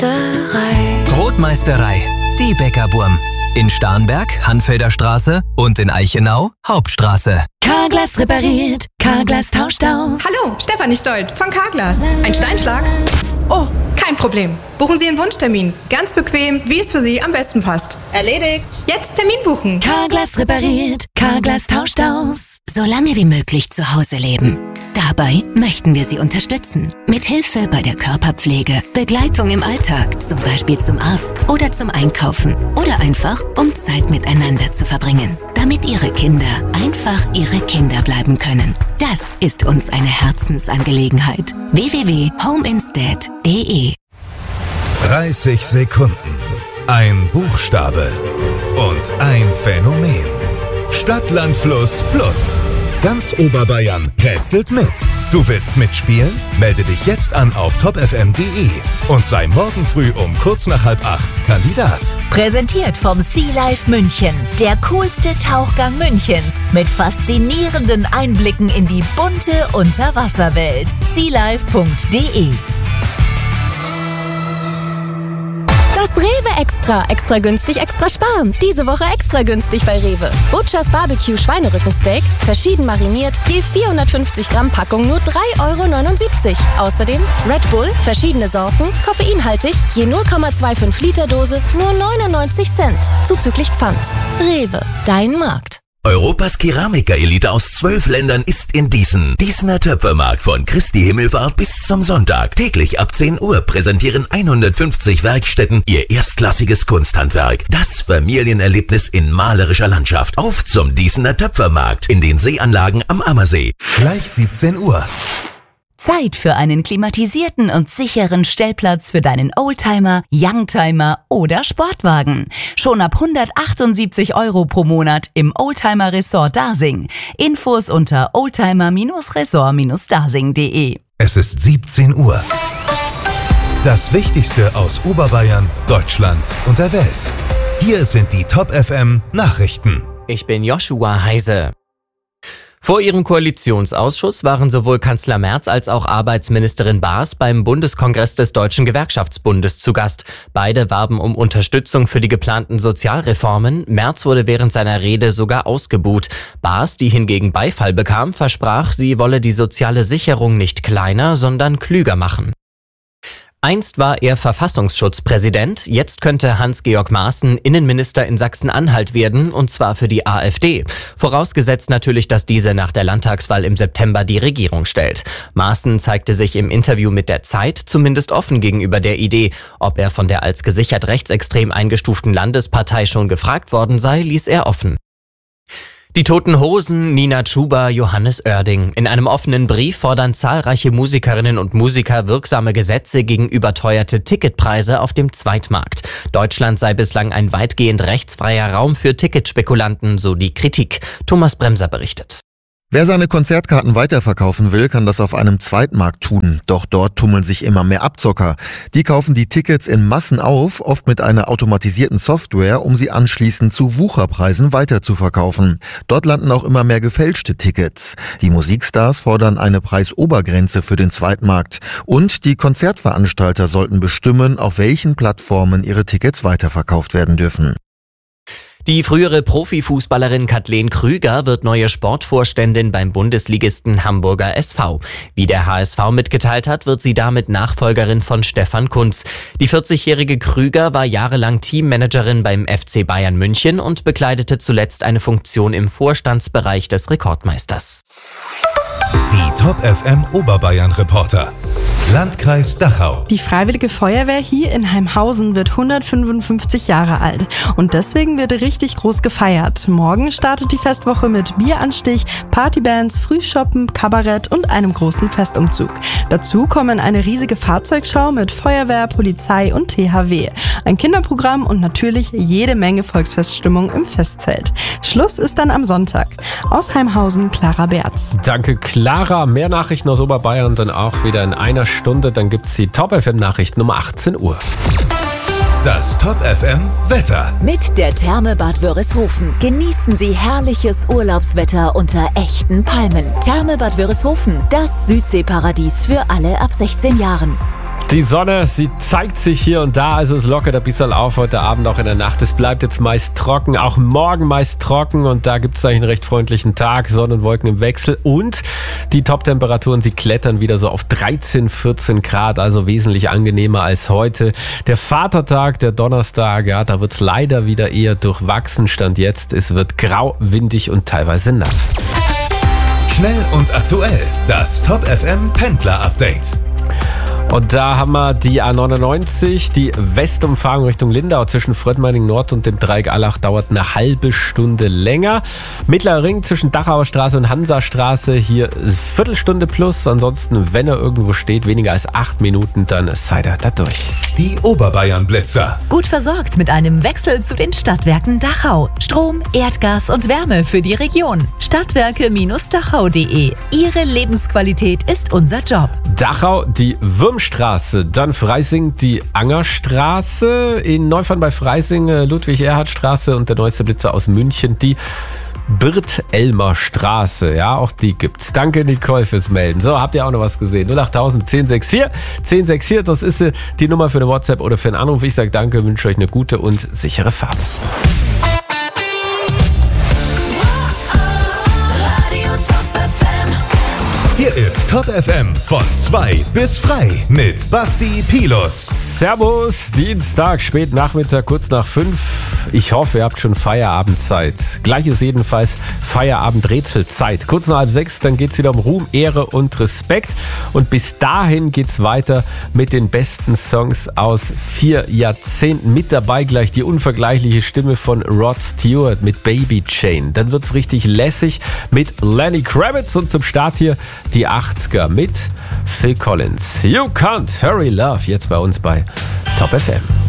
Brotmeisterei, die Bäckerburm. In Starnberg, Hanfelder Straße und in Eichenau, Hauptstraße. Carglass repariert, Carglass tauscht aus. Hallo, Stefanie Stolt von Carglass. Ein Steinschlag? Oh, kein Problem. Buchen Sie Ihren Wunschtermin. Ganz bequem, wie es für Sie am besten passt. Erledigt. Jetzt Termin buchen. Carglass repariert, Carglass tauscht aus. So lange wie möglich zu Hause leben. Dabei möchten wir Sie unterstützen. Mit Hilfe bei der Körperpflege, Begleitung im Alltag, zum Beispiel zum Arzt oder zum Einkaufen. Oder einfach, um Zeit miteinander zu verbringen. Damit Ihre Kinder einfach Ihre Kinder bleiben können. Das ist uns eine Herzensangelegenheit. www.homeinstead.de 30 Sekunden, ein Buchstabe und ein Phänomen. Stadt, Land, Fluss, Plus. Ganz Oberbayern rätselt mit. Du willst mitspielen? Melde dich jetzt an auf topfm.de und sei morgen früh um kurz nach 7:30 Kandidat. Präsentiert vom Sea Life München, der coolste Tauchgang Münchens mit faszinierenden Einblicken in die bunte Unterwasserwelt. sealife.de. Das Rewe Extra. Extra günstig, extra sparen. Diese Woche extra günstig bei Rewe. Butchers Barbecue Schweinerückensteak, verschieden mariniert, je 450 Gramm Packung nur 3,79 €. Außerdem Red Bull, verschiedene Sorten, koffeinhaltig, je 0,25 Liter Dose, nur 99 Cent. Zuzüglich Pfand. Rewe, dein Markt. Europas Keramiker-Elite aus 12 Ländern ist in Diesen. Diesener Töpfermarkt von Christi Himmelfahrt bis zum Sonntag. Täglich ab 10 Uhr präsentieren 150 Werkstätten ihr erstklassiges Kunsthandwerk. Das Familienerlebnis in malerischer Landschaft. Auf zum Diesener Töpfermarkt in den Seeanlagen am Ammersee. Gleich 17 Uhr. Zeit für einen klimatisierten und sicheren Stellplatz für deinen Oldtimer, Youngtimer oder Sportwagen. Schon ab 178 € pro Monat im Oldtimer Resort Dasing. Infos unter oldtimer-resort-dasing.de. Es ist 17 Uhr. Das Wichtigste aus Oberbayern, Deutschland und der Welt. Hier sind die Top FM Nachrichten. Ich bin Joshua Heise. Vor ihrem Koalitionsausschuss waren sowohl Kanzler Merz als auch Arbeitsministerin Baas beim Bundeskongress des Deutschen Gewerkschaftsbundes zu Gast. Beide warben um Unterstützung für die geplanten Sozialreformen. Merz wurde während seiner Rede sogar ausgebuht. Baas, die hingegen Beifall bekam, versprach, sie wolle die soziale Sicherung nicht kleiner, sondern klüger machen. Einst war er Verfassungsschutzpräsident, jetzt könnte Hans-Georg Maaßen Innenminister in Sachsen-Anhalt werden, und zwar für die AfD. Vorausgesetzt natürlich, dass diese nach der Landtagswahl im September die Regierung stellt. Maaßen zeigte sich im Interview mit der Zeit zumindest offen gegenüber der Idee. Ob er von der als gesichert rechtsextrem eingestuften Landespartei schon gefragt worden sei, ließ er offen. Die Toten Hosen, Nina Chuba, Johannes Oerding. In einem offenen Brief fordern zahlreiche Musikerinnen und Musiker wirksame Gesetze gegen überteuerte Ticketpreise auf dem Zweitmarkt. Deutschland sei bislang ein weitgehend rechtsfreier Raum für Ticketspekulanten, so die Kritik. Thomas Bremser berichtet. Wer seine Konzertkarten weiterverkaufen will, kann das auf einem Zweitmarkt tun. Doch dort tummeln sich immer mehr Abzocker. Die kaufen die Tickets in Massen auf, oft mit einer automatisierten Software, um sie anschließend zu Wucherpreisen weiterzuverkaufen. Dort landen auch immer mehr gefälschte Tickets. Die Musikstars fordern eine Preisobergrenze für den Zweitmarkt. Und die Konzertveranstalter sollten bestimmen, auf welchen Plattformen ihre Tickets weiterverkauft werden dürfen. Die frühere Profifußballerin Kathleen Krüger wird neue Sportvorständin beim Bundesligisten Hamburger SV. Wie der HSV mitgeteilt hat, wird sie damit Nachfolgerin von Stefan Kuntz. Die 40-jährige Krüger war jahrelang Teammanagerin beim FC Bayern München und bekleidete zuletzt eine Funktion im Vorstandsbereich des Rekordmeisters. Die Top FM Oberbayern Reporter. Landkreis Dachau. Die Freiwillige Feuerwehr hier in Heimhausen wird 155 Jahre alt und deswegen wird richtig groß gefeiert. Morgen startet die Festwoche mit Bieranstich, Partybands, Frühshoppen, Kabarett und einem großen Festumzug. Dazu kommen eine riesige Fahrzeugschau mit Feuerwehr, Polizei und THW, ein Kinderprogramm und natürlich jede Menge Volksfeststimmung im Festzelt. Schluss ist dann am Sonntag. Aus Heimhausen, Clara Berz. Danke, Clara. Mehr Nachrichten aus Oberbayern dann auch wieder in einer Stunde. Dann gibt's die Top FM Nachrichten um 18 Uhr. Das Top FM Wetter. Mit der Therme Bad Wörishofen genießen Sie herrliches Urlaubswetter unter echten Palmen. Therme Bad Wörishofen, das Südseeparadies für alle ab 16 Jahren. Die Sonne, sie zeigt sich hier und da, also es lockert ein bisschen auf heute Abend, auch in der Nacht. Es bleibt jetzt meist trocken, auch morgen meist trocken und da gibt es eigentlich einen recht freundlichen Tag, Sonne und Wolken im Wechsel und die Top-Temperaturen, sie klettern wieder so auf 13, 14 Grad, also wesentlich angenehmer als heute. Der Vatertag, der Donnerstag, ja, da wird es leider wieder eher durchwachsen, Stand jetzt. Es wird grau, windig und teilweise nass. Schnell und aktuell, das Top FM Pendler Update. Und da haben wir die A99, die Westumfahrung Richtung Lindau zwischen Fröttmeining Nord und dem Dreieck Allach dauert eine halbe Stunde länger. Mittlerer Ring zwischen Dachauer Straße und Hansastraße hier Viertelstunde plus. Ansonsten, wenn er irgendwo steht, weniger als 8 Minuten, dann seid ihr da durch. Die Oberbayern Blitzer. Gut versorgt mit einem Wechsel zu den Stadtwerken Dachau. Strom, Erdgas und Wärme für die Region. Stadtwerke-dachau.de. Ihre Lebensqualität ist unser Job. Dachau, die Würmstraße, dann Freising, die Angerstraße, in Neufahren bei Freising, Ludwig-Erhard-Straße und der neueste Blitzer aus München, die Birth-Elmer-Straße, ja, auch die gibt's. Danke, Nicole, fürs Melden. So, habt ihr auch noch was gesehen? 08000 1064 1064, das ist die Nummer für eine WhatsApp oder für einen Anruf. Ich sage danke, wünsche euch eine gute und sichere Fahrt. Hier ist Top FM von 2 bis frei mit Basti Pilus. Servus, Dienstag, spät Nachmittag, kurz nach 5. Ich hoffe, ihr habt schon Feierabendzeit. Gleiches jedenfalls Feierabend-Rätselzeit. Kurz nach 5:30, dann geht's wieder um Ruhm, Ehre und Respekt. Und bis dahin geht's weiter mit den besten Songs aus 4 Jahrzehnten. Mit dabei gleich die unvergleichliche Stimme von Rod Stewart mit Baby Jane. Dann wird's richtig lässig mit Lenny Kravitz und zum Start hier die 80er mit Phil Collins. You Can't Hurry Love, jetzt bei uns bei Top FM.